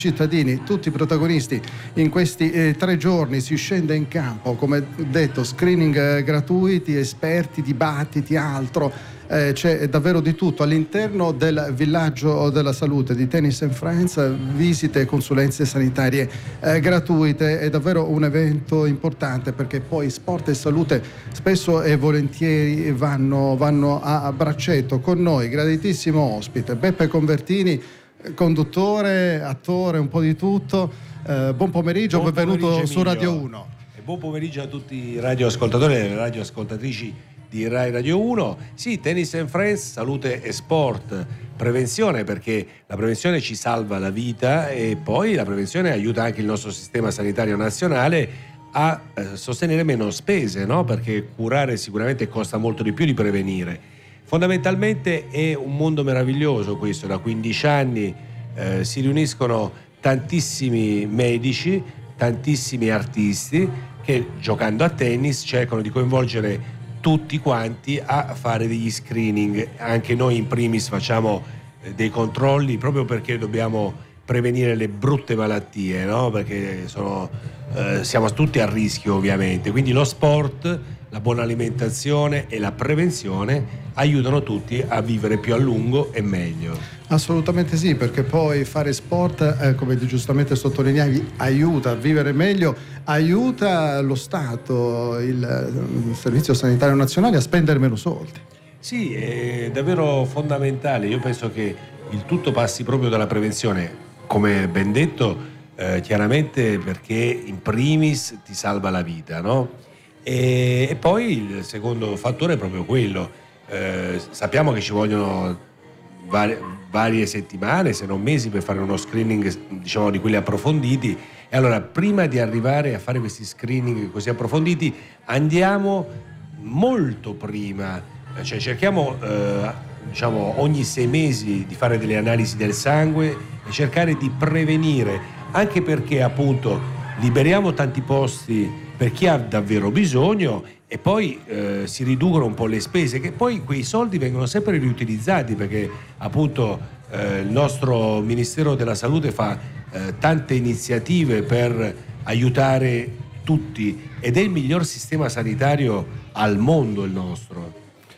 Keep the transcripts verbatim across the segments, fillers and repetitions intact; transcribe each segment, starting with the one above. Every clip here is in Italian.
cittadini, tutti protagonisti in questi eh, tre giorni. Si scende in campo, come detto, screening eh, gratuiti, esperti, dibattiti, altro. Eh, c'è davvero di tutto all'interno del villaggio della salute di Tennis and Friends, visite e consulenze sanitarie eh, gratuite. È davvero un evento importante, perché poi sport e salute spesso e volentieri vanno, vanno a braccetto. Con noi graditissimo ospite Beppe Convertini, conduttore, attore, un po' di tutto. Eh, buon pomeriggio, buon benvenuto pomeriggio, su Radio uno. E buon pomeriggio a tutti i radioascoltatori e le radioascoltatrici di Rai Radio uno. Sì, Tennis and Friends, salute e sport, prevenzione, perché la prevenzione ci salva la vita e poi la prevenzione aiuta anche il nostro sistema sanitario nazionale a eh, sostenere meno spese, no? Perché curare sicuramente costa molto di più di prevenire. Fondamentalmente è un mondo meraviglioso questo, da quindici anni eh, si riuniscono tantissimi medici, tantissimi artisti che giocando a tennis cercano di coinvolgere tutti quanti a fare degli screening. Anche noi in primis facciamo eh, dei controlli proprio perché dobbiamo prevenire le brutte malattie, no? Perché sono, eh, siamo tutti a rischio ovviamente, quindi lo sport, la buona alimentazione e la prevenzione aiutano tutti a vivere più a lungo e meglio. Assolutamente sì, perché poi fare sport, eh, come giustamente sottolineavi, aiuta a vivere meglio, aiuta lo Stato, il, il Servizio Sanitario Nazionale a spendere meno soldi. Sì, è davvero fondamentale. Io penso che il tutto passi proprio dalla prevenzione, come ben detto, eh, chiaramente perché in primis ti salva la vita, no? E, e poi il secondo fattore è proprio quello. Eh, sappiamo che ci vogliono varie, varie settimane, se non mesi, per fare uno screening, diciamo, di quelli approfonditi. E allora, prima di arrivare a fare questi screening così approfonditi, andiamo molto prima, cioè cerchiamo eh, diciamo ogni sei mesi di fare delle analisi del sangue e cercare di prevenire, anche perché appunto liberiamo tanti posti per chi ha davvero bisogno e poi eh, si riducono un po' le spese, che poi quei soldi vengono sempre riutilizzati, perché appunto eh, il nostro Ministero della Salute fa eh, tante iniziative per aiutare tutti ed è il miglior sistema sanitario al mondo il nostro.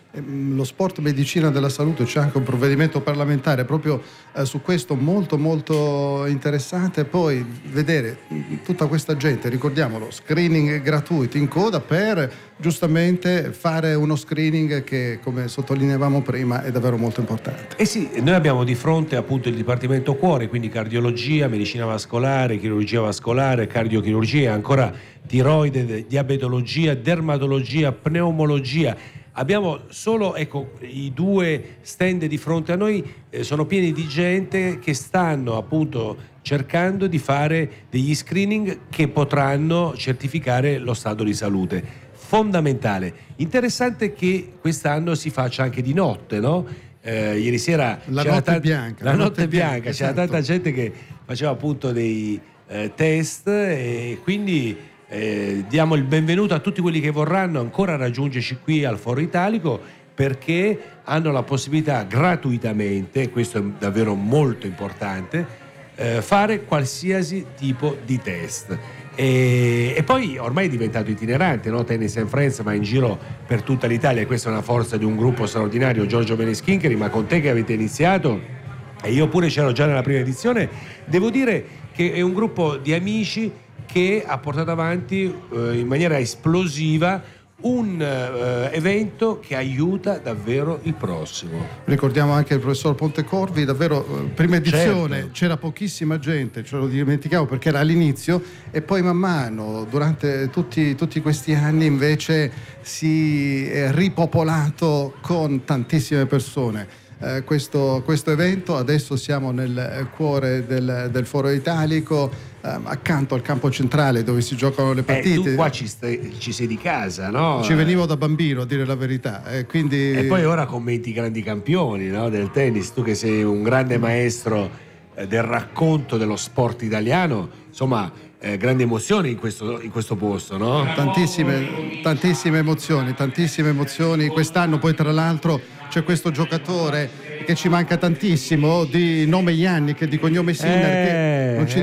Lo sport medicina della salute, c'è anche un provvedimento parlamentare proprio eh, su questo molto molto interessante. Poi vedere tutta questa gente, ricordiamolo, screening gratuito in coda per giustamente fare uno screening che, come sottolineavamo prima, è davvero molto importante. Eh sì, noi abbiamo di fronte appunto il Dipartimento Cuore, quindi cardiologia, medicina vascolare, chirurgia vascolare, cardiochirurgia, ancora tiroide, diabetologia, dermatologia, pneumologia. Abbiamo solo, ecco, i due stand di fronte a noi eh, sono pieni di gente che stanno appunto cercando di fare degli screening che potranno certificare lo stato di salute. Fondamentale. Interessante che quest'anno si faccia anche di notte, no? Eh, ieri sera la c'era notte ta- bianca. La, la notte, notte bianca, bianca. Esatto. C'era tanta gente che faceva appunto dei eh, test e quindi Eh, diamo il benvenuto a tutti quelli che vorranno ancora raggiungerci qui al Foro Italico, perché hanno la possibilità gratuitamente, questo è davvero molto importante, eh, fare qualsiasi tipo di test. E, e poi ormai è diventato itinerante, no? Tennis and Friends va in giro per tutta l'Italia e questa è una forza di un gruppo straordinario, Giorgio Beneschincheri, ma con te che avete iniziato, e io pure c'ero già nella prima edizione, devo dire che è un gruppo di amici che ha portato avanti eh, in maniera esplosiva un eh, evento che aiuta davvero il prossimo. Ricordiamo anche il professor Pontecorvi, davvero eh, prima edizione, certo. C'era pochissima gente, ce lo dimenticavo perché era all'inizio, e poi man mano durante tutti, tutti questi anni invece si è ripopolato con tantissime persone. Eh, questo, questo evento, adesso siamo nel cuore del, del Foro Italico, eh, accanto al campo centrale dove si giocano le partite. Eh, tu qua ci, stai, ci sei di casa, no? Ci venivo da bambino, a dire la verità. Eh, quindi... E poi ora commenti i grandi campioni, no, del tennis, tu che sei un grande maestro eh, del racconto dello sport italiano, insomma, eh, grandi emozioni in questo, in questo posto, no? Tantissime, tantissime emozioni, tantissime emozioni. Quest'anno poi tra l'altro c'è questo giocatore che ci manca tantissimo, di nome Ianni, che di cognome Sinner, Eh, che non ci